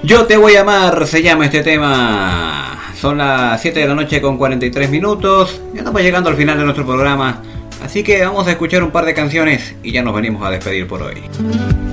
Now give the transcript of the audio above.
Yo te voy a amar, se llama este tema. Son las 7 de la noche con 43 minutos. Ya estamos llegando al final de nuestro programa. Así que vamos a escuchar un par de canciones y ya nos venimos a despedir por hoy.